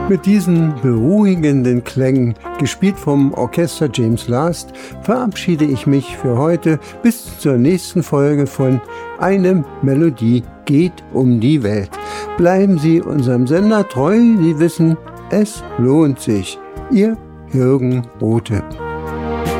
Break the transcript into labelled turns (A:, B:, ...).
A: Mit diesen beruhigenden Klängen, gespielt vom Orchester James Last, verabschiede ich mich für heute bis zur nächsten Folge von Eine Melodie geht um die Welt. Bleiben Sie unserem Sender treu, Sie wissen, es lohnt sich. Ihr Jürgen Rothe.